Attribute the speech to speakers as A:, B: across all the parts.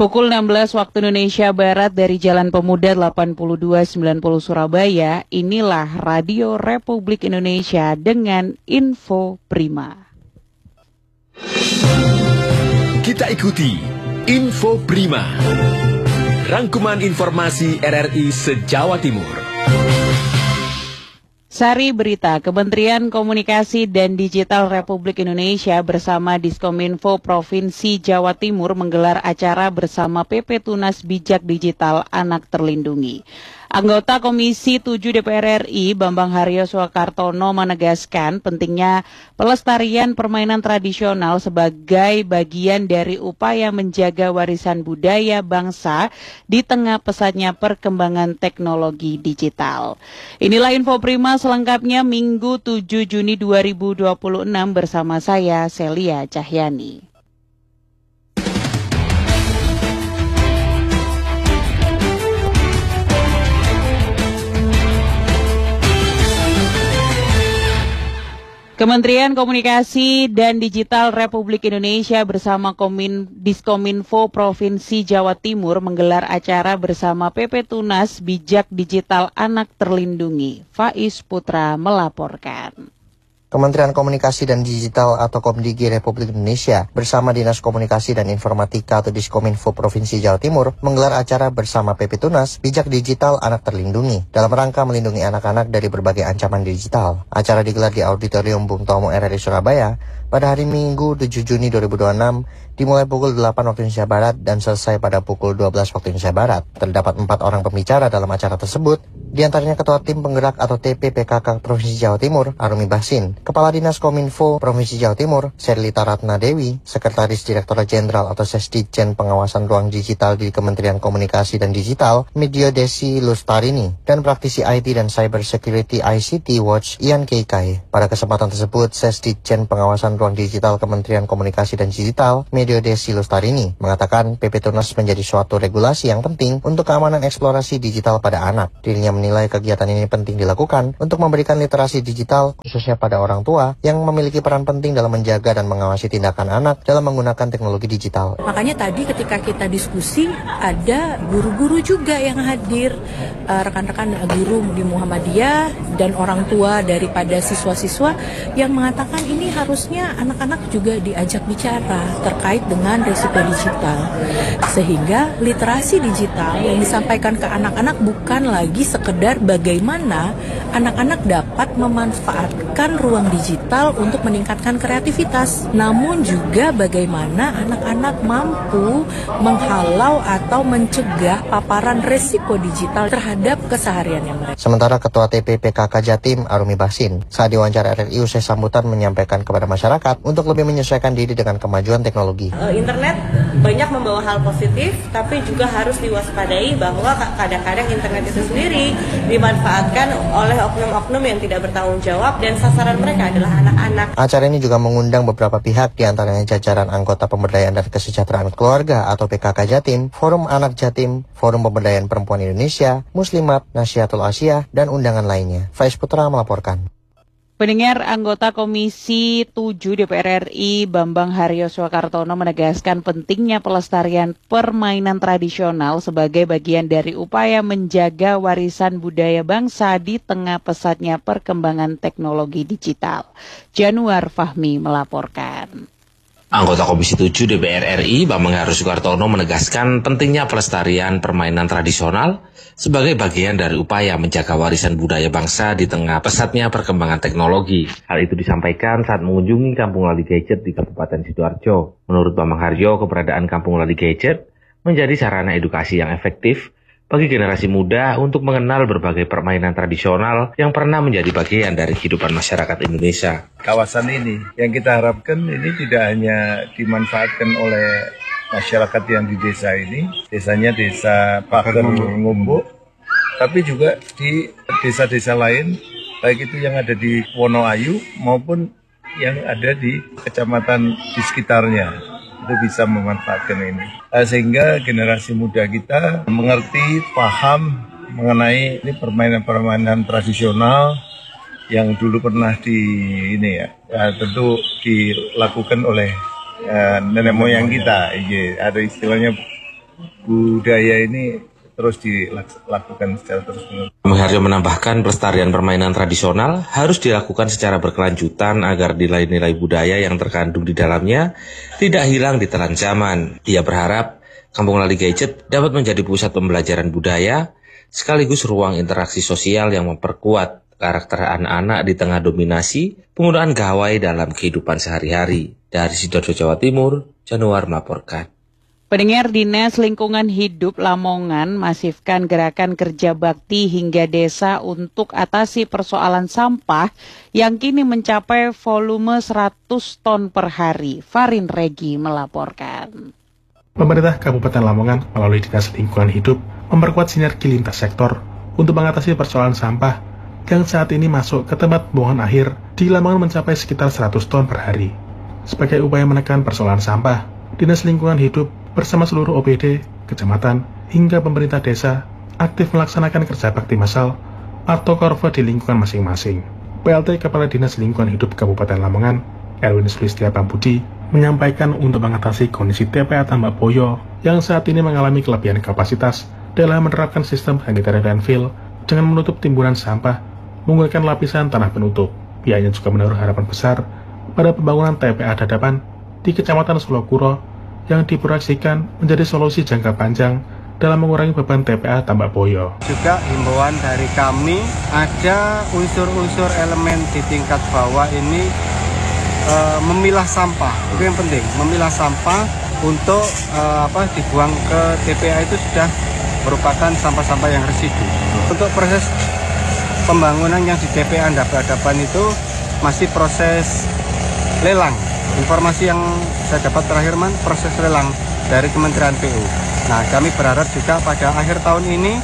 A: Pukul 16 waktu Indonesia Barat dari Jalan Pemuda 8290 Surabaya, inilah Radio Republik Indonesia dengan Info Prima.
B: Kita ikuti Info Prima, rangkuman informasi RRI se-Jawa Timur.
A: Sari berita, Kementerian Komunikasi dan Digital Republik Indonesia bersama Diskominfo Provinsi Jawa Timur menggelar acara bersama PP Tunas Bijak Digital Anak Terlindungi. Anggota Komisi 7 DPR RI Bambang Haryo Swakartono menegaskan pentingnya pelestarian permainan tradisional sebagai bagian dari upaya menjaga warisan budaya bangsa di tengah pesatnya perkembangan teknologi digital. Inilah Info Prima selengkapnya Minggu 7 Juni 2026 bersama saya Celia Cahyani. Kementerian Komunikasi dan Digital Republik Indonesia bersama Diskominfo Provinsi Jawa Timur menggelar acara bersama PP Tunas Bijak Digital Anak Terlindungi. Faiz Putra melaporkan.
C: Kementerian Komunikasi dan Digital atau Komdigi Republik Indonesia bersama Dinas Komunikasi dan Informatika atau Diskominfo Provinsi Jawa Timur menggelar acara bersama PP Tunas Bijak Digital Anak Terlindungi dalam rangka melindungi anak-anak dari berbagai ancaman digital. Acara digelar di Auditorium Bung Tomo RRI Surabaya pada hari Minggu 7 Juni 2026 dimulai pukul 8 waktu Indonesia Barat dan selesai pada pukul 12 waktu Indonesia Barat. Terdapat 4 orang pembicara dalam acara tersebut, diantaranya Ketua Tim Penggerak atau TPPKK Provinsi Jawa Timur, Arumi Basin, Kepala Dinas Kominfo Provinsi Jawa Timur, Serlita Ratna Dewi, Sekretaris Direktorat Jenderal atau Sesdijen Pengawasan Ruang Digital di Kementerian Komunikasi dan Digital, Medio Desi Lustarini, dan praktisi IT dan Cyber Security ICT Watch, Ian Keikai. Pada kesempatan tersebut, Sesdijen Pengawasan Ruang Digital Kementerian Komunikasi dan Digital, Medio Desi Lustarini, mengatakan PP Tunas menjadi suatu regulasi yang penting untuk keamanan eksplorasi digital pada anak. Dirinya menilai kegiatan ini penting dilakukan untuk memberikan literasi digital khususnya pada orang tua yang memiliki peran penting dalam menjaga dan mengawasi tindakan anak dalam menggunakan teknologi digital.
D: Makanya tadi ketika kita diskusi ada guru-guru juga yang hadir, rekan-rekan guru di Muhammadiyah dan orang tua daripada siswa-siswa yang mengatakan ini harusnya anak-anak juga diajak bicara terkait dengan risiko digital. Sehingga literasi digital yang disampaikan ke anak-anak bukan lagi sekedar bagaimana anak-anak dapat memanfaatkan ruang digital untuk meningkatkan kreativitas, namun juga bagaimana anak-anak mampu menghalau atau mencegah paparan risiko digital terhadap kesehariannya mereka.
C: Sementara Ketua TPPKK Jatim, Arumi Basin, saat diwawancara RRI usai sambutan menyampaikan kepada masyarakat untuk lebih menyesuaikan diri dengan kemajuan teknologi.
E: Internet banyak membawa hal positif, tapi juga harus diwaspadai bahwa kadang-kadang internet itu sendiri dimanfaatkan oleh oknum-oknum yang tidak bertanggung jawab dan sasaran mereka adalah anak-anak. Acara
C: ini juga mengundang beberapa pihak, diantaranya jajaran anggota Pemberdayaan dan Kesejahteraan Keluarga atau PKK Jatim, Forum Anak Jatim, Forum Pemberdayaan Perempuan Indonesia, Muslimat, Nasyiatul Asyiyah, dan undangan lainnya. Faiz Putra melaporkan.
A: Pendengar, anggota Komisi 7 DPR RI Bambang Haryo Swakartono menegaskan pentingnya pelestarian permainan tradisional sebagai bagian dari upaya menjaga warisan budaya bangsa di tengah pesatnya perkembangan teknologi digital. Januar Fahmi melaporkan.
F: Anggota Komisi 7 DPR RI Bambang Haryo Swakartono menegaskan pentingnya pelestarian permainan tradisional sebagai bagian dari upaya menjaga warisan budaya bangsa di tengah pesatnya perkembangan teknologi. Hal itu disampaikan saat mengunjungi Kampung Lali Gadget di Kabupaten Sidoarjo. Menurut Bambang Haryo, keberadaan Kampung Lali Gadget menjadi sarana edukasi yang efektif bagi generasi muda untuk mengenal berbagai permainan tradisional yang pernah menjadi bagian dari kehidupan masyarakat Indonesia.
G: Kawasan ini yang kita harapkan ini tidak hanya dimanfaatkan oleh masyarakat yang di desa ini, desanya desa Pager Ngumbuk, tapi juga di desa-desa lain, baik itu yang ada di Wonoayu maupun yang ada di kecamatan di sekitarnya. Itu bisa memanfaatkan ini. Sehingga generasi muda kita mengerti, paham mengenai ini permainan-permainan tradisional yang dulu pernah tentu dilakukan oleh nenek moyang kita. Ada istilahnya budaya ini terus dilakukan secara terus-menerus.
F: Harjo menambahkan pelestarian permainan tradisional harus dilakukan secara berkelanjutan agar nilai-nilai budaya yang terkandung di dalamnya tidak hilang di telan zaman. Dia berharap Kampung Lali Gadget dapat menjadi pusat pembelajaran budaya sekaligus ruang interaksi sosial yang memperkuat karakter anak-anak di tengah dominasi penggunaan gawai dalam kehidupan sehari-hari. Dari Sidoarjo, Jawa Timur, Januar melaporkan.
A: Pendengar, Dinas Lingkungan Hidup Lamongan masifkan gerakan kerja bakti hingga desa untuk atasi persoalan sampah yang kini mencapai volume 100 ton per hari. Farin Regi melaporkan.
H: Pemerintah Kabupaten Lamongan melalui Dinas Lingkungan Hidup memperkuat sinergi lintas sektor untuk mengatasi persoalan sampah yang saat ini masuk ke tempat pembuangan akhir di Lamongan mencapai sekitar 100 ton per hari. Sebagai upaya menekan persoalan sampah, Dinas Lingkungan Hidup bersama seluruh OPD, kecamatan, hingga pemerintah desa aktif melaksanakan kerja bakti massal atau korva di lingkungan masing-masing. PLT Kepala Dinas Lingkungan Hidup Kabupaten Lamongan, Erwin Sulistia Pambudi, menyampaikan untuk mengatasi kondisi TPA Tambak Boyo yang saat ini mengalami kelebihan kapasitas dalam menerapkan sistem sanitary landfill dengan menutup timbunan sampah menggunakan lapisan tanah penutup. Pihaknya juga menaruh harapan besar pada pembangunan TPA Dadapan di Kecamatan Solokuro yang diproyeksikan menjadi solusi jangka panjang dalam mengurangi beban TPA Tambak Boyo.
I: Juga himbauan dari kami, ada unsur-unsur elemen di tingkat bawah ini memilah sampah. Itu yang penting, memilah sampah untuk dibuang ke TPA itu sudah merupakan sampah-sampah yang residu. Untuk proses pembangunan yang di TPA Dadapan itu masih proses lelang. Informasi yang saya dapat terakhir proses lelang dari Kementerian PU. Nah, kami berharap juga pada akhir tahun ini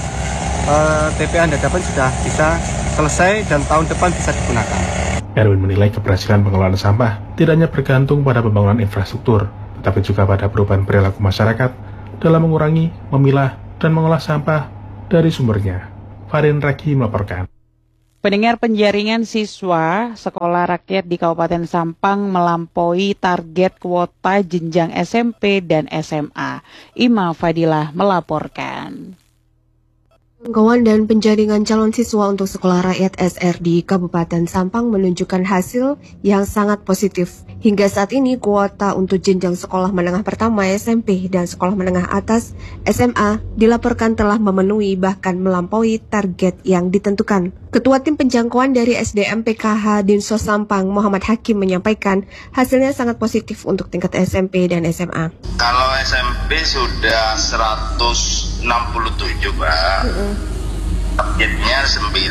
I: TPA Dadapan sudah bisa selesai dan tahun depan bisa digunakan.
H: Erwin menilai keberhasilan pengelolaan sampah tidak hanya bergantung pada pembangunan infrastruktur, tetapi juga pada perubahan perilaku masyarakat dalam mengurangi, memilah, dan mengolah sampah dari sumbernya. Farin Raki melaporkan.
A: Pendengar, penjaringan siswa sekolah rakyat di Kabupaten Sampang melampaui target kuota jenjang SMP dan SMA. Ima Fadilah melaporkan.
J: Jangkauan dan penjaringan calon siswa untuk sekolah rakyat SR di Kabupaten Sampang menunjukkan hasil yang sangat positif. Hingga saat ini kuota untuk jenjang sekolah menengah pertama SMP dan sekolah menengah atas SMA dilaporkan telah memenuhi bahkan melampaui target yang ditentukan. Ketua Tim Penjangkauan dari SDM PKH Dinsos Sampang Muhammad Hakim menyampaikan hasilnya sangat positif untuk tingkat SMP dan SMA.
K: Kalau SMP sudah 167 Pak, targetnya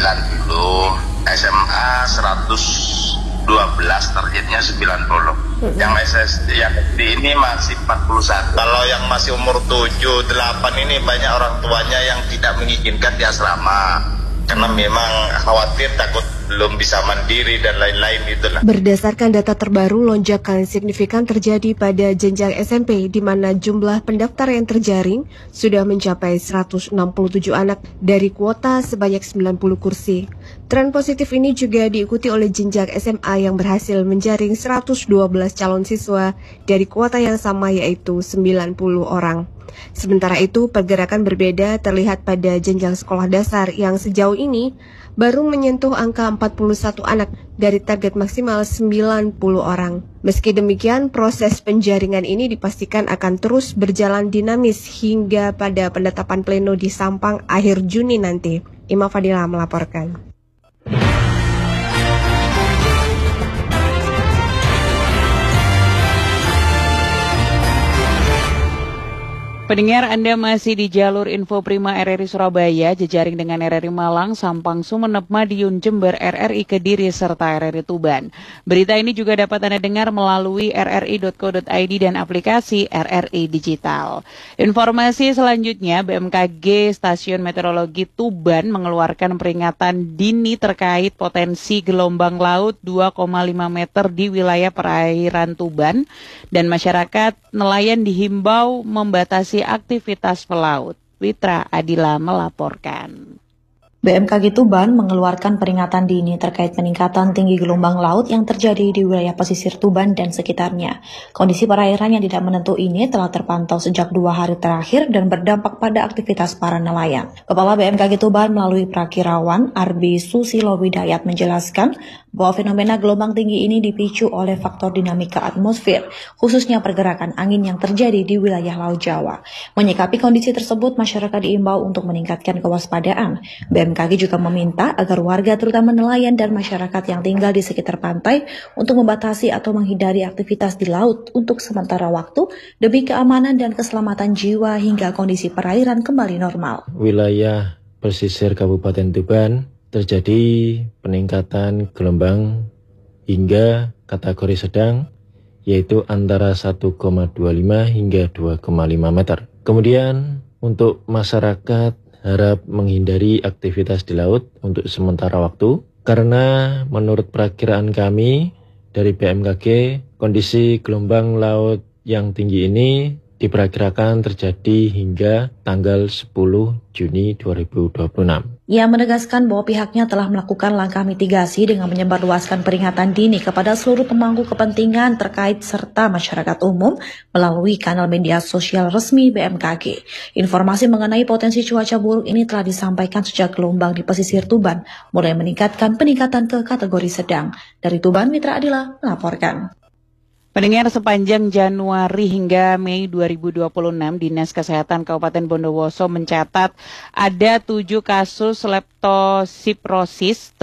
K: 90, SMA 112, targetnya 90. Yang SSD yang SD ini masih 41. Kalau yang masih umur 7, 8 ini banyak orang tuanya yang tidak mengizinkan di asrama. Karena memang khawatir takut belum bisa mandiri dan lain-lain itulah.
J: Berdasarkan data terbaru, lonjakan signifikan terjadi pada jenjang SMP di mana jumlah pendaftar yang terjaring sudah mencapai 167 anak dari kuota sebanyak 90 kursi. Tren positif ini juga diikuti oleh jenjang SMA yang berhasil menjaring 112 calon siswa dari kuota yang sama yaitu 90 orang. Sementara itu, pergerakan berbeda terlihat pada jenjang sekolah dasar yang sejauh ini baru menyentuh angka 41 anak dari target maksimal 90 orang. Meski demikian, proses penjaringan ini dipastikan akan terus berjalan dinamis hingga pada penetapan pleno di Sampang akhir Juni nanti. Ima Fadila melaporkan.
A: Pendengar, Anda masih di jalur Info Prima RRI Surabaya, jejaring dengan RRI Malang, Sampang, Sumeneb, Madiun, Jember, RRI Kediri, serta RRI Tuban. Berita ini juga dapat Anda dengar melalui rri.co.id dan aplikasi RRI Digital. Informasi selanjutnya, BMKG Stasiun Meteorologi Tuban mengeluarkan peringatan dini terkait potensi gelombang laut 2,5 meter di wilayah perairan Tuban, dan masyarakat nelayan dihimbau membatasi aktivitas pelaut. Witra Adila melaporkan.
L: BMKG Tuban mengeluarkan peringatan dini terkait peningkatan tinggi gelombang laut yang terjadi di wilayah pesisir Tuban dan sekitarnya. Kondisi perairan yang tidak menentu ini telah terpantau sejak 2 hari terakhir dan berdampak pada aktivitas para nelayan. Kepala BMKG Tuban melalui Prakirawan Arbi Susilo Widayat menjelaskan bahwa fenomena gelombang tinggi ini dipicu oleh faktor dinamika atmosfer, khususnya pergerakan angin yang terjadi di wilayah Laut Jawa. Menyikapi kondisi tersebut, masyarakat diimbau untuk meningkatkan kewaspadaan. BMKG juga meminta agar warga terutama nelayan dan masyarakat yang tinggal di sekitar pantai untuk membatasi atau menghindari aktivitas di laut untuk sementara waktu demi keamanan dan keselamatan jiwa hingga kondisi perairan kembali normal.
M: Wilayah pesisir Kabupaten Tuban terjadi peningkatan gelombang hingga kategori sedang, yaitu antara 1,25 hingga 2,5 meter. Kemudian untuk masyarakat harap menghindari aktivitas di laut untuk sementara waktu, karena menurut perakiraan kami dari BMKG, kondisi gelombang laut yang tinggi ini diperkirakan terjadi hingga tanggal 10 Juni 2026.
L: Ia menegaskan bahwa pihaknya telah melakukan langkah mitigasi dengan menyebarluaskan peringatan dini kepada seluruh pemangku kepentingan terkait serta masyarakat umum melalui kanal media sosial resmi BMKG. Informasi mengenai potensi cuaca buruk ini telah disampaikan sejak gelombang di pesisir Tuban mulai meningkatkan ke kategori sedang. Dari Tuban, Mitra Adila melaporkan.
A: Pendengar, sepanjang Januari hingga Mei 2026, Dinas Kesehatan Kabupaten Bondowoso mencatat ada 7 kasus leptospirosis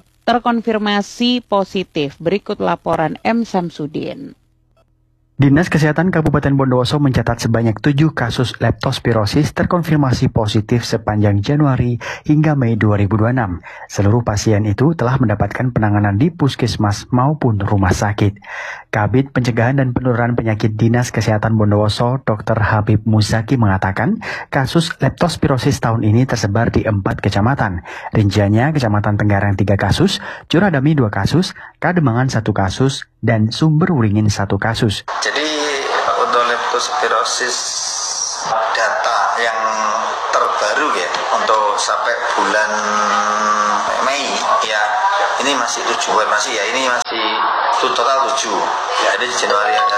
A: terkonfirmasi positif. Berikut laporan M. Samsudin.
N: Dinas Kesehatan Kabupaten Bondowoso mencatat sebanyak 7 kasus leptospirosis terkonfirmasi positif sepanjang Januari hingga Mei 2026. Seluruh pasien itu telah mendapatkan penanganan di puskesmas maupun rumah sakit. Kabid Pencegahan dan Penularan Penyakit Dinas Kesehatan Bondowoso, Dr. Habib Muzaki mengatakan kasus leptospirosis tahun ini tersebar di 4 kecamatan. Rinciannya Kecamatan Tenggarang 3 kasus, Curadami 2 kasus, Kademangan 1 kasus, dan Sumber Wuringin 1 kasus.
O: Jadi untuk leptospirosis data yang terbaru ya untuk sampai bulan Mei ya ini masih 7 ini masih total 7. Ya, jadi Januari ada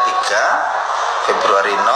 O: 3, Februari 0,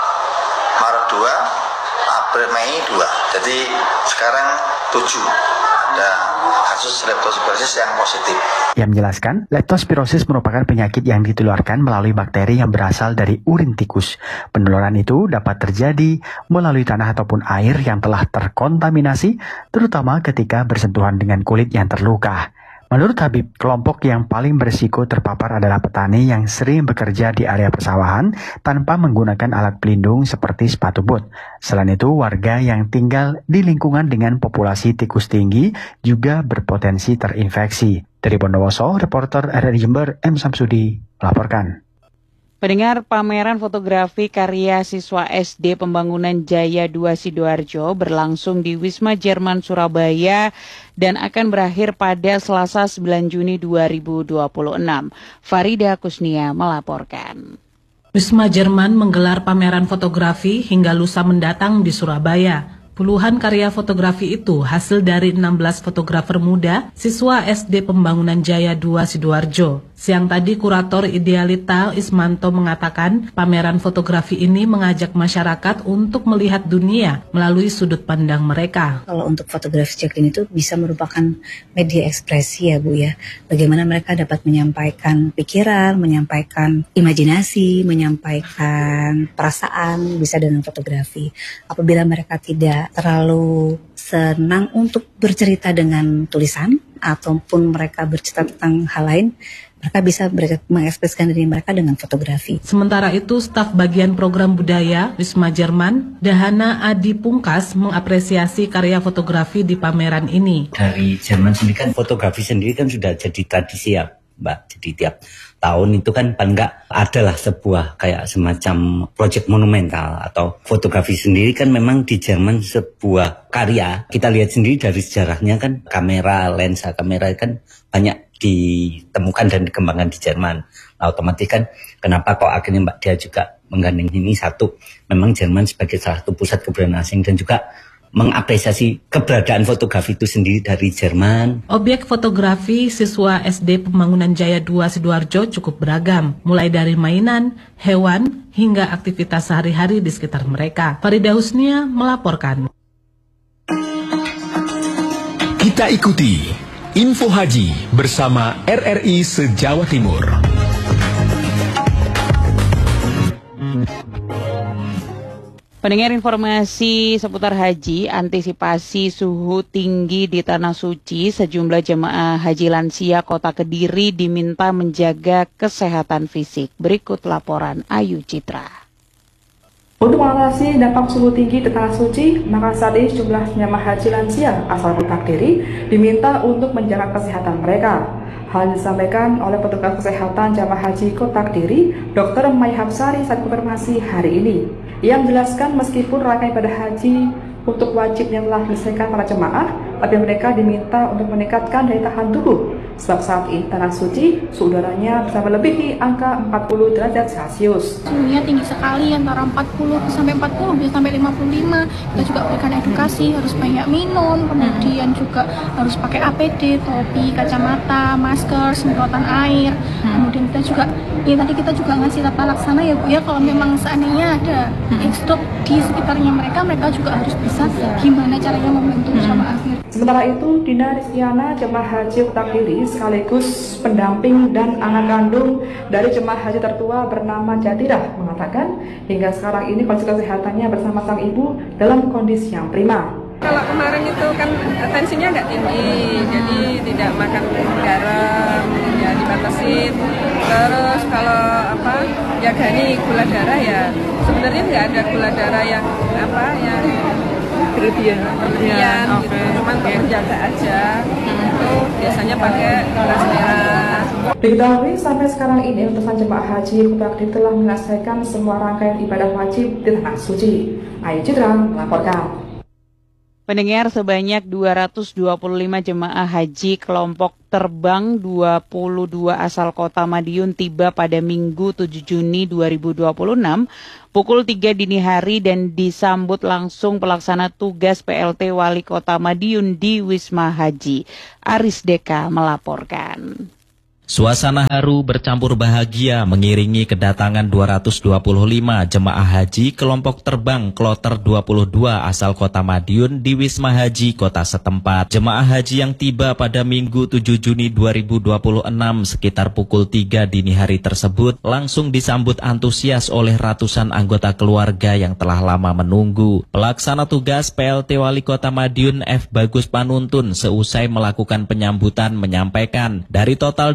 O: Maret 2, April Mei 2. Jadi sekarang 7 ada kasus leptospirosis yang positif.
N: Ia menjelaskan, leptospirosis merupakan penyakit yang ditularkan melalui bakteri yang berasal dari urin tikus. Penularan itu dapat terjadi melalui tanah ataupun air yang telah terkontaminasi, terutama ketika bersentuhan dengan kulit yang terluka. Menurut Habib, kelompok yang paling berisiko terpapar adalah petani yang sering bekerja di area persawahan tanpa menggunakan alat pelindung seperti sepatu bot. Selain itu, warga yang tinggal di lingkungan dengan populasi tikus tinggi juga berpotensi terinfeksi. Dari Bondowoso, reporter RRI Jember M. Samsudi melaporkan.
A: Pendengar, pameran fotografi karya siswa SD Pembangunan Jaya 2 Sidoarjo berlangsung di Wisma Jerman Surabaya dan akan berakhir pada Selasa 9 Juni 2026. Farida Kusnia melaporkan.
P: Wisma Jerman menggelar pameran fotografi hingga lusa mendatang di Surabaya. Puluhan karya fotografi itu hasil dari 16 fotografer muda siswa SD Pembangunan Jaya 2 Sidoarjo. Siang tadi, Kurator Idealita Ismanto mengatakan pameran fotografi ini mengajak masyarakat untuk melihat dunia melalui sudut pandang mereka.
Q: Kalau untuk fotografi Jacqueline itu bisa merupakan media ekspresi ya Bu ya. Bagaimana mereka dapat menyampaikan pikiran, menyampaikan imajinasi, menyampaikan perasaan bisa dengan fotografi. Apabila mereka tidak terlalu senang untuk bercerita dengan tulisan ataupun mereka bercerita tentang hal lain, mereka bisa mengekspresikan diri mereka dengan fotografi.
P: Sementara itu, staf bagian program budaya Wisma Jerman, Dahana Adi Pungkas, mengapresiasi karya fotografi di pameran ini.
R: Dari Jerman sendiri kan fotografi sendiri kan sudah jadi tradisi ya Mbak. Jadi tiap tahun itu kan paling nggak adalah sebuah kayak semacam proyek monumental atau fotografi sendiri kan memang di Jerman sebuah karya. Kita lihat sendiri dari sejarahnya kan lensa kamera kan banyak ditemukan dan dikembangkan di Jerman. Nah, otomatis kan kenapa kok akhirnya Mbak Dia juga menggandeng ini satu. Memang Jerman sebagai salah satu pusat kebudayaan asing dan juga mengapresiasi keberadaan fotografi itu sendiri dari Jerman.
P: Objek fotografi siswa SD Pembangunan Jaya 2 Sidoarjo cukup beragam, mulai dari mainan, hewan, hingga aktivitas sehari-hari di sekitar mereka. Farida Husnia melaporkan.
B: Kita ikuti Info Haji bersama RRI se-Jawa Timur.
A: Pendengar, informasi seputar haji, antisipasi suhu tinggi di Tanah Suci, sejumlah jemaah haji lansia Kota Kediri diminta menjaga kesehatan fisik. Berikut laporan Ayu Citra.
S: Untuk mengatasi dampak suhu tinggi di Tanah Suci, maka saat ini sejumlah jemaah haji lansia asal Kota Kediri diminta untuk menjaga kesehatan mereka. Hal disampaikan oleh petugas kesehatan jemaah haji Kota Kediri, Dr. Mai Hapsari saat konfirmasi hari ini. Yang menjelaskan meskipun rangkaian ibadah haji untuk wajib yang telah diselesaikan para jemaah, tapi mereka diminta untuk meningkatkan daya tahan tubuh. Sebab saat ini Tanah Suci, suhu udaranya bisa melebihi angka 40 derajat Celcius.
T: Suhunya tinggi sekali, antara 40 sampai 40, bisa sampai 55. Kita juga berikan edukasi, harus banyak minum, kemudian juga harus pakai APD, topi, kacamata, masker, semprotan air. Kemudian kita juga, tadi kita juga ngasih tata laksana ya Bu ya, kalau memang seandainya ada heatstrok di sekitarnya mereka juga harus bisa gimana caranya membantu jamaah akhir.
S: Sementara itu, Dina Rizkiana, jemaah haji Kota Kediri sekaligus pendamping dan anak kandung dari jemaah haji tertua bernama Jatirah mengatakan hingga sekarang ini kondisi kesehatannya bersama sang ibu dalam kondisi yang prima.
U: Kalau kemarin itu kan tensinya nggak tinggi, jadi tidak makan garam, ya dibatasin. Terus kalau jagani gula darah ya sebenarnya nggak ada gula darah yang berlebihan gitu. Cuman untuk menjaga aja itu biasanya pakai beras merah.
S: Diketahui sampai sekarang ini ratusan jemaah haji Kota Kediri telah menyelesaikan semua rangkaian ibadah wajib di Tanah Suci. Ayu Citra melaporkan.
A: Pendengar, sebanyak 225 jemaah haji kelompok terbang 22 asal Kota Madiun tiba pada Minggu 7 Juni 2026 pukul 3 dini hari dan disambut langsung pelaksana tugas PLT Wali Kota Madiun di Wisma Haji. Aris Deka melaporkan.
V: Suasana haru bercampur bahagia mengiringi kedatangan 225 jemaah haji kelompok terbang Kloter 22 asal Kota Madiun di Wisma Haji kota setempat. Jemaah haji yang tiba pada Minggu 7 Juni 2026 sekitar pukul 3 dini hari tersebut langsung disambut antusias oleh ratusan anggota keluarga yang telah lama menunggu. Pelaksana tugas PLT Wali Kota Madiun F. Bagus Panuntun seusai melakukan penyambutan menyampaikan dari total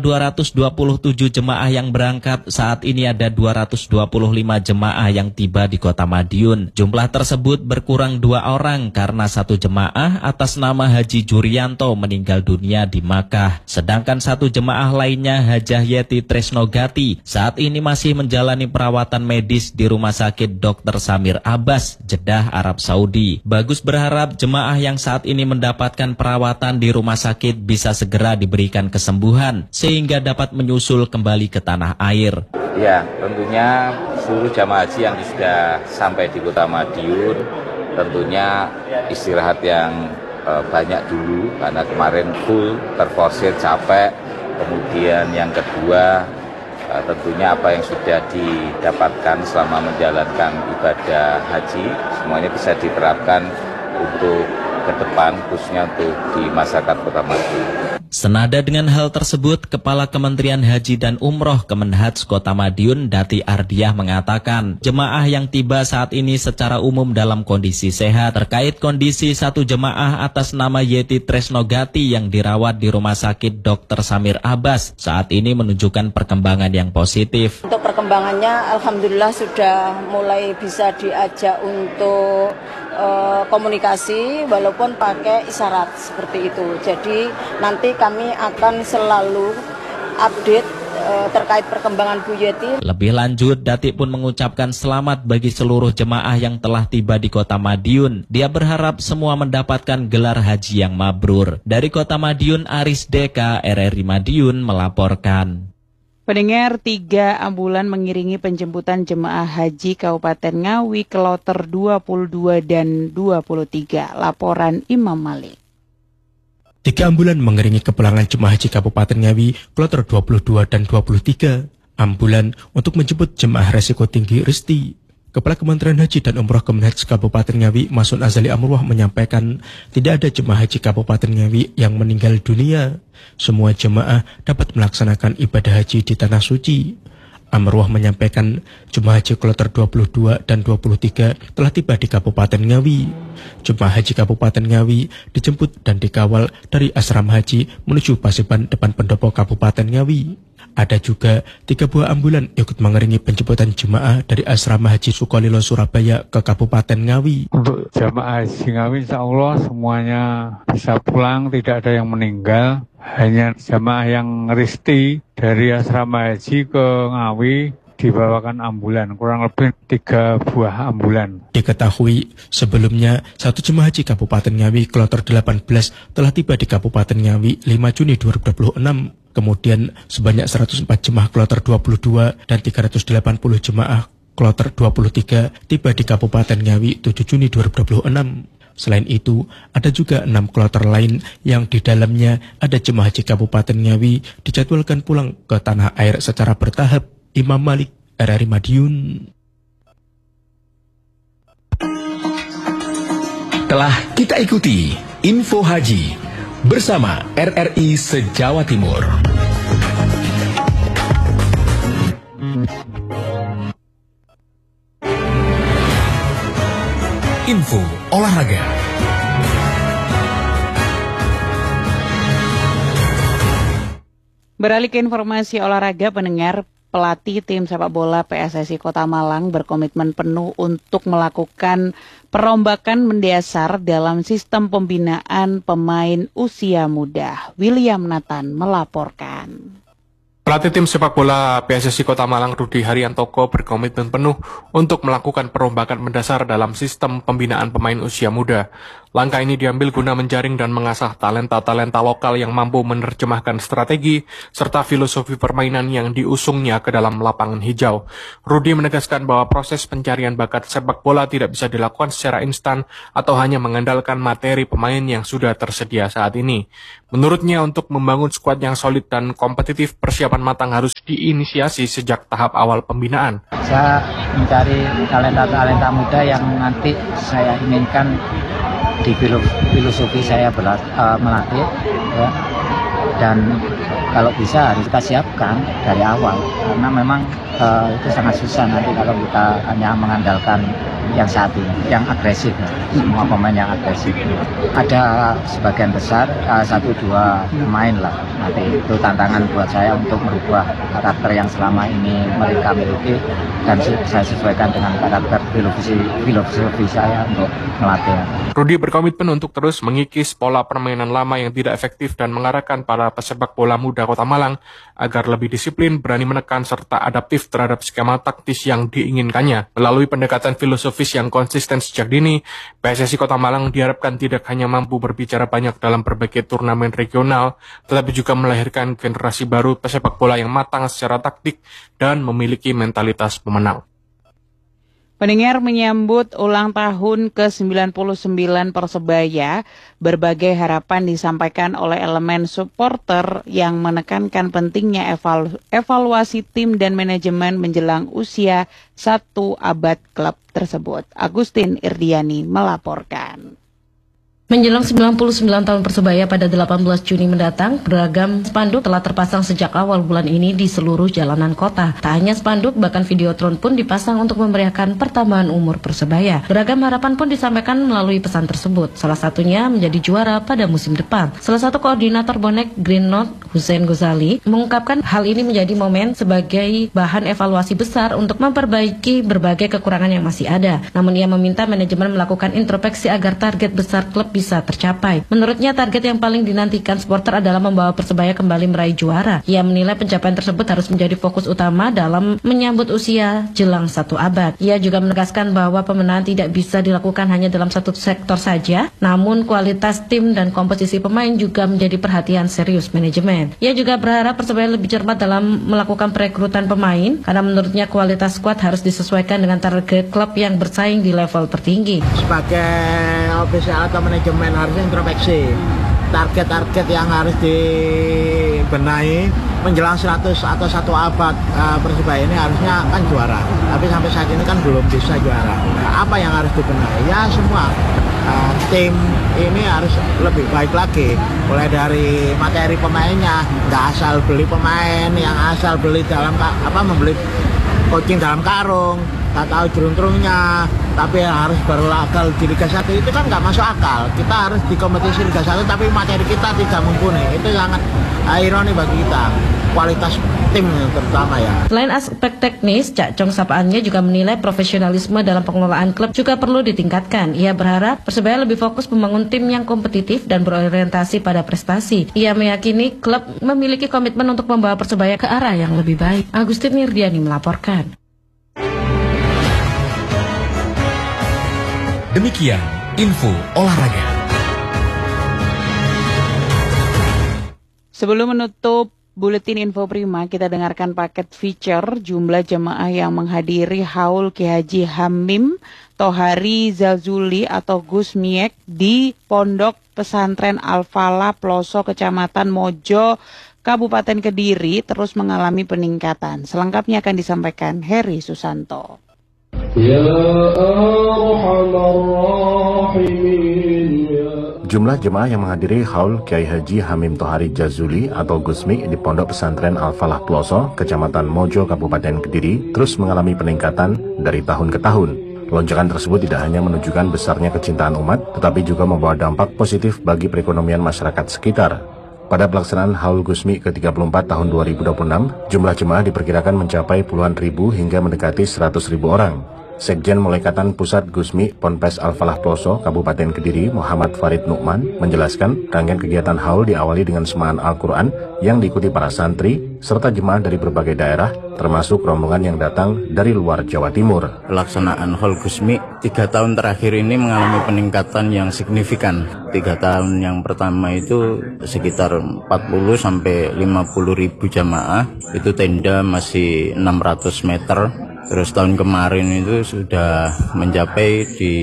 V: 227 jemaah yang berangkat, saat ini ada 225 jemaah yang tiba di Kota Madiun. Jumlah tersebut berkurang 2 orang karena 1 jemaah atas nama Haji Jurianto meninggal dunia di Makkah. Sedangkan 1 jemaah lainnya Hajah Yeti Tresnogati saat ini masih menjalani perawatan medis di Rumah Sakit Dr. Samir Abbas, Jeddah, Arab Saudi. Bagus berharap jemaah yang saat ini mendapatkan perawatan di rumah sakit bisa segera diberikan kesembuhan sehingga dapat menyusul kembali ke tanah air.
W: Ya, tentunya seluruh jamaah haji yang sudah sampai di Kota Madiun tentunya istirahat yang banyak dulu karena kemarin full, terforsir, capek. Kemudian yang kedua tentunya apa yang sudah didapatkan selama menjalankan ibadah haji semuanya bisa diterapkan untuk ke depan khususnya untuk di masyarakat Kota Madiun.
V: Senada dengan hal tersebut, Kepala Kementerian Haji dan Umroh Kemenhaj Kota Madiun Dati Ardiah mengatakan jemaah yang tiba saat ini secara umum dalam kondisi sehat. Terkait kondisi 1 jemaah atas nama Yeti Tresnogati yang dirawat di Rumah Sakit Dr. Samir Abbas saat ini menunjukkan perkembangan yang positif.
X: Untuk perkembangannya alhamdulillah sudah mulai bisa diajak untuk komunikasi walaupun pakai isyarat seperti itu. Jadi nanti kami akan selalu update terkait perkembangan Bu Yeti.
V: Lebih lanjut, Dati pun mengucapkan selamat bagi seluruh jemaah yang telah tiba di Kota Madiun. Dia berharap semua mendapatkan gelar haji yang mabrur. Dari Kota Madiun, Aris Deka, RRI Madiun melaporkan.
A: Pendengar, 3 ambulan mengiringi penjemputan jemaah haji Kabupaten Ngawi Kloter 22 dan 23. Laporan Imam Malik.
C: 3 ambulan mengiringi kepulangan jemaah haji Kabupaten Ngawi Kloter 22 dan 23. Ambulan untuk menjemput jemaah resiko tinggi Risti. Kepala Kementerian Haji dan Umroh Kemenhaj Kabupaten Ngawi, Masun Azali Amrullah menyampaikan tidak ada jemaah haji Kabupaten Ngawi yang meninggal dunia. Semua jemaah dapat melaksanakan ibadah haji di Tanah Suci. Amrullah menyampaikan jemaah haji Kloter 22 dan 23 telah tiba di Kabupaten Ngawi. Jemaah haji Kabupaten Ngawi dijemput dan dikawal dari asrama haji menuju Paseban depan pendopo Kabupaten Ngawi. Ada juga 3 buah ambulan ikut mengiringi penjemputan jemaah dari asrama haji Sukolilo Surabaya ke Kabupaten Ngawi.
D: Untuk jemaah haji Ngawi insya Allah semuanya bisa pulang, tidak ada yang meninggal. Hanya jemaah yang risti dari asrama haji ke Ngawi dibawakan ambulan, kurang lebih 3 buah ambulan.
C: Diketahui sebelumnya 1 jemaah haji Kabupaten Ngawi Kloter 18 telah tiba di Kabupaten Ngawi 5 Juni 2026. Kemudian sebanyak 104 jemaah Kloter 22 dan 380 jemaah Kloter 23 tiba di Kabupaten Ngawi 7 Juni 2026. Selain itu, ada juga 6 kloter lain yang di dalamnya ada jemaah haji Kabupaten Ngawi dijadwalkan pulang ke tanah air secara bertahap. Imam Malik, RRI Madiun.
B: Telah kita ikuti Info Haji bersama RRI se-Jawa Timur. Info olahraga.
A: Beralih ke informasi olahraga, pendengar. Pelatih tim sepak bola PSSI Kota Malang berkomitmen penuh untuk melakukan perombakan mendasar dalam sistem pembinaan pemain usia muda. William Nathan melaporkan.
H: Pelatih tim sepak bola PSSI Kota Malang Rudi Haryanto berkomitmen penuh untuk melakukan perombakan mendasar dalam sistem pembinaan pemain usia muda. Langkah ini diambil guna menjaring dan mengasah talenta-talenta lokal yang mampu menerjemahkan strategi serta filosofi permainan yang diusungnya ke dalam lapangan hijau. Rudi menegaskan bahwa proses pencarian bakat sepak bola tidak bisa dilakukan secara instan atau hanya mengandalkan materi pemain yang sudah tersedia saat ini. Menurutnya, untuk membangun skuad yang solid dan kompetitif, persiapan matang harus diinisiasi sejak tahap awal pembinaan.
E: Saya mencari talenta-talenta muda yang nanti saya inginkan di filosofi saya melatih, ya. Dan kalau bisa harus kita siapkan dari awal, karena memang itu sangat susah nanti kalau kita hanya mengandalkan yang saat ini, yang agresif, semua pemain yang agresif. Ada sebagian besar 1-2 pemain lah, nanti itu tantangan buat saya untuk merubah karakter yang selama ini mereka miliki dan saya sesuaikan dengan karakter filosofi saya untuk melatih.
H: Rudi berkomitmen untuk terus mengikis pola permainan lama yang tidak efektif dan mengarahkan para pesepak bola muda Kota Malang agar lebih disiplin, berani menekan, serta adaptif terhadap skema taktis yang diinginkannya. Melalui pendekatan filosofis yang konsisten sejak dini, PSSI Kota Malang diharapkan tidak hanya mampu berbicara banyak dalam berbagai turnamen regional, tetapi juga melahirkan generasi baru pesepak bola yang matang secara taktik dan memiliki mentalitas pemenang.
A: Pendengar, menyambut ulang tahun ke-99 Persebaya, berbagai harapan disampaikan oleh elemen supporter yang menekankan pentingnya evaluasi tim dan manajemen menjelang usia 1 abad klub tersebut. Agustin Irdiani melaporkan.
G: Menjelang 99 tahun Persebaya pada 18 Juni mendatang, beragam spanduk telah terpasang sejak awal bulan ini di seluruh jalanan kota. Tak hanya spanduk, bahkan videotron pun dipasang untuk memeriahkan pertambahan umur Persebaya. Beragam harapan pun disampaikan melalui pesan tersebut. Salah satunya menjadi juara pada musim depan. Salah satu koordinator bonek Green Note, Hussein Gozali, mengungkapkan hal ini menjadi momen sebagai bahan evaluasi besar untuk memperbaiki berbagai kekurangan yang masih ada. Namun ia meminta manajemen melakukan introspeksi agar target besar klub bisa bisa tercapai. Menurutnya target yang paling dinantikan supporter adalah membawa Persebaya kembali meraih juara. Ia menilai pencapaian tersebut harus menjadi fokus utama dalam menyambut usia jelang 1 abad. Ia juga menegaskan bahwa pemenahan tidak bisa dilakukan hanya dalam satu sektor saja, namun kualitas tim dan komposisi pemain juga menjadi perhatian serius manajemen. Ia juga berharap Persebaya lebih cermat dalam melakukan perekrutan pemain, karena menurutnya kualitas skuad harus disesuaikan dengan target klub yang bersaing di level tertinggi.
F: Sebagai ofisial atau manajemen harus introspeksi target-target yang harus dibenahi menjelang 100 atau 1 abad. Persebaya ini harusnya kan juara, tapi sampai saat ini kan belum bisa juara. Apa yang harus dibenahi? Ya semua tim ini harus lebih baik lagi, mulai dari materi pemainnya, nggak asal beli pemain yang asal beli dalam membeli coaching dalam karung, nggak tahu jeruntrungnya, tapi harus berlaga di Liga 1 itu kan nggak masuk akal. Kita harus di kompetisi Liga 1 tapi materi kita tidak mumpuni, itu sangat ironi bagi kita, kualitas tim terutama ya.
G: Selain aspek teknis, Cak Chong sapaannya juga menilai profesionalisme dalam pengelolaan klub juga perlu ditingkatkan. Ia berharap Persebaya lebih fokus membangun tim yang kompetitif dan berorientasi pada prestasi. Ia meyakini klub memiliki komitmen untuk membawa Persebaya ke arah yang lebih baik. Agustin Nirdiani melaporkan.
B: Demikian info olahraga.
A: Sebelum menutup Buletin Info Prima, kita dengarkan paket feature jumlah jemaah yang menghadiri Haul Ki Haji Hamim Tohari Jazuli atau Gus Miek di Pondok Pesantren Al-Falah Ploso, Kecamatan Mojo, Kabupaten Kediri terus mengalami peningkatan. Selengkapnya akan disampaikan Heri Susanto.
I: Ya Arhamar Rahimin.
J: Jumlah jemaah yang menghadiri Haul Kiai Haji Hamim Tohari Jazuli atau Gusmi di Pondok Pesantren Al-Falah Ploso, Kecamatan Mojo, Kabupaten Kediri terus mengalami peningkatan dari tahun ke tahun. Lonjakan tersebut tidak hanya menunjukkan besarnya kecintaan umat, tetapi juga membawa dampak positif bagi perekonomian masyarakat sekitar. Pada pelaksanaan Haul Gusmi ke-34 tahun 2026, jumlah jemaah diperkirakan mencapai puluhan ribu hingga mendekati 100.000 orang. Sekjen Mulekatan Pusat Gusmi Ponpes Al-Falah Ploso, Kabupaten Kediri, Muhammad Farid Nukman, menjelaskan rangkaian kegiatan haul diawali dengan semaan Al-Quran yang diikuti para santri, serta jemaah dari berbagai daerah, termasuk rombongan yang datang dari luar Jawa Timur.
K: Pelaksanaan Haul Gusmi 3 tahun terakhir ini mengalami peningkatan yang signifikan. 3 tahun yang pertama itu sekitar 40-50 ribu jamaah, itu tenda masih 600 meter. Terus tahun kemarin itu sudah mencapai di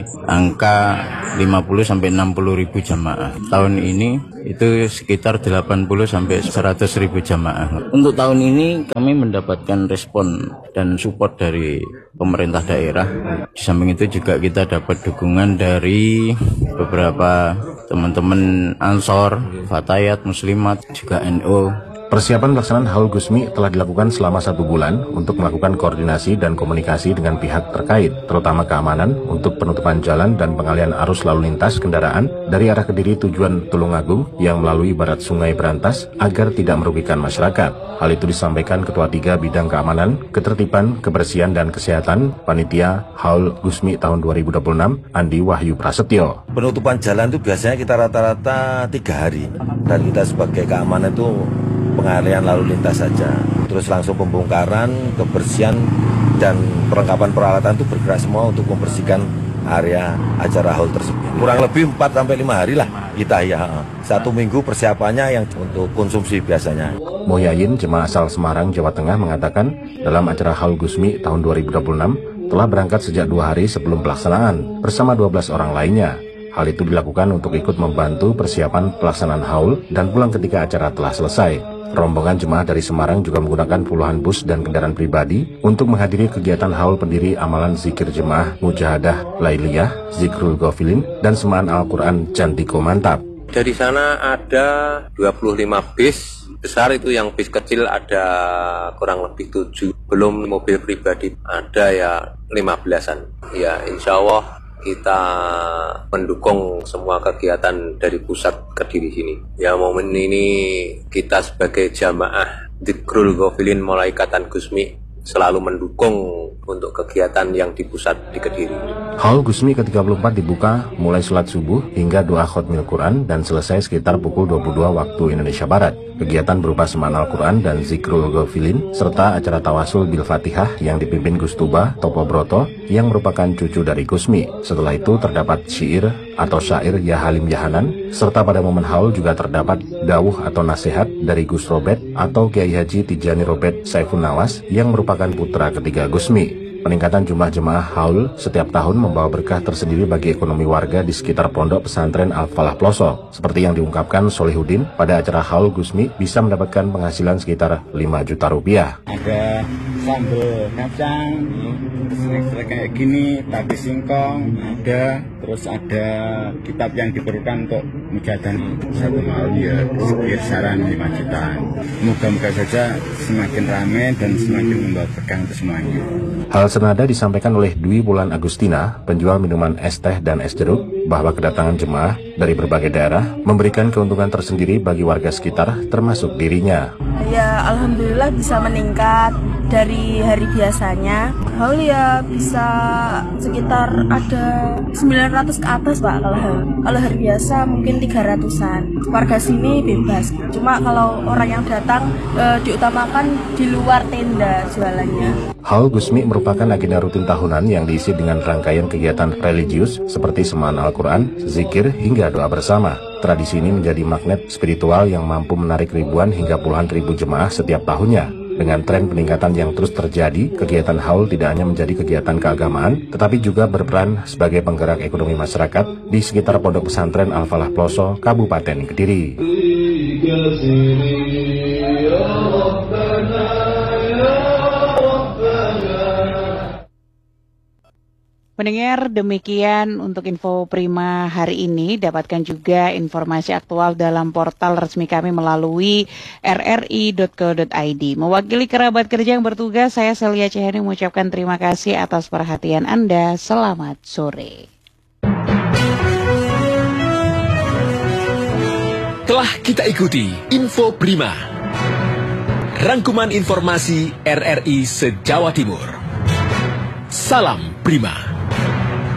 K: angka 50-60 ribu jamaah. Tahun ini itu sekitar 80-100 ribu jamaah. Untuk tahun ini kami mendapatkan respon dan support dari pemerintah daerah. Di samping itu juga kita dapat dukungan dari beberapa teman-teman Ansor, Fatayat, Muslimat, juga NU.
J: Persiapan pelaksanaan Haul Gusmi telah dilakukan selama 1 bulan untuk melakukan koordinasi dan komunikasi dengan pihak terkait, terutama keamanan untuk penutupan jalan dan pengalihan arus lalu lintas kendaraan dari arah Kediri tujuan Tulungagung yang melalui barat Sungai Berantas agar tidak merugikan masyarakat. Hal itu disampaikan Ketua 3 Bidang Keamanan, Ketertiban, Kebersihan, dan Kesehatan Panitia Haul Gusmi tahun 2026, Andi Wahyu Prasetyo.
Y: Penutupan jalan itu biasanya kita rata-rata 3 hari, dan kita sebagai keamanan itu pengalihan lalu lintas saja, terus langsung pembongkaran, kebersihan, dan perlengkapan peralatan itu bergerak semua untuk membersihkan area acara haul tersebut. Kurang lebih 4-5 hari lah kita ya. 1 minggu persiapannya yang untuk konsumsi biasanya.
J: Moyayin, jemaah asal Semarang, Jawa Tengah mengatakan dalam acara Haul Gusmi tahun 2026 telah berangkat sejak 2 hari sebelum pelaksanaan bersama 12 orang lainnya. Hal itu dilakukan untuk ikut membantu persiapan pelaksanaan haul dan pulang ketika acara telah selesai. Rombongan jemaah dari Semarang juga menggunakan puluhan bus dan kendaraan pribadi untuk menghadiri kegiatan haul pendiri amalan zikir jemaah Mujahadah Lailiyah, Zikrul Ghafilin, dan semaan Al-Quran Jantiko Mantap.
Z: Dari sana ada 25 bis besar, itu yang bis kecil ada kurang lebih 7. Belum mobil pribadi ada ya 15-an. Ya insya Allah kita mendukung semua kegiatan dari pusat Kediri sini. Ya momen ini kita sebagai jamaah Zikrul Ghafilin Mulekatan Gusmi selalu mendukung untuk kegiatan yang di pusat di Kediri.
J: Haul Gusmi ke-34 dibuka mulai sholat subuh hingga doa khotmil Quran dan selesai sekitar pukul 22 waktu Indonesia Barat. Kegiatan berupa semaan Al-Quran dan zikrul ghafilin, serta acara tawasul bil Fatihah yang dipimpin Gus Tuba Topo Broto yang merupakan cucu dari Gusmi. Setelah itu terdapat syair atau syair Ya Halim Ya Hanan, serta pada momen haul juga terdapat dawuh atau nasihat dari Gus Robet atau Kiai Haji Tijani Robet Saifun Nawas yang merupakan putra ketiga Gusmi. Peningkatan jumlah jemaah haul setiap tahun membawa berkah tersendiri bagi ekonomi warga di sekitar pondok pesantren Al-Falah Ploso. Seperti yang diungkapkan Solihuddin, pada acara haul Gusmi bisa mendapatkan penghasilan sekitar 5 juta rupiah.
L: Ada sambal kacang, terus kayak gini, tape singkong, ada, terus ada kitab yang diperlukan untuk mujadan satu malam ya sekitar saran 5 juta. Moga-moga saja semakin ramai dan semakin membawa berkah untuk semuanya.
J: Hal senada disampaikan oleh Dwi Wulan Agustina, penjual minuman es teh dan es jeruk, bahwa kedatangan jemaah dari berbagai daerah memberikan keuntungan tersendiri bagi warga sekitar, termasuk dirinya.
M: Ya, alhamdulillah bisa meningkat dari hari biasanya. Haul ya bisa sekitar ada 900 ke atas, Pak. Kalau hari biasa mungkin 300-an. Warga sini bebas. Cuma kalau orang yang datang diutamakan di luar tenda jualannya.
J: Haul Gusmi merupakan agenda rutin tahunan yang diisi dengan rangkaian kegiatan religius seperti semaan Al-Quran, zikir, hingga doa bersama. Tradisi ini menjadi magnet spiritual yang mampu menarik ribuan hingga puluhan ribu jemaah setiap tahunnya. Dengan tren peningkatan yang terus terjadi, kegiatan haul tidak hanya menjadi kegiatan keagamaan, tetapi juga berperan sebagai penggerak ekonomi masyarakat di sekitar pondok pesantren Al-Falah Ploso, Kabupaten Kediri.
A: Pendengar, demikian untuk info Prima hari ini. Dapatkan juga informasi aktual dalam portal resmi kami melalui rri.co.id. Mewakili kerabat kerja yang bertugas, saya Celia Cehani mengucapkan terima kasih atas perhatian Anda. Selamat sore.
B: Telah kita ikuti Info Prima, rangkuman informasi RRI se-Jawa Timur. Salam Prima.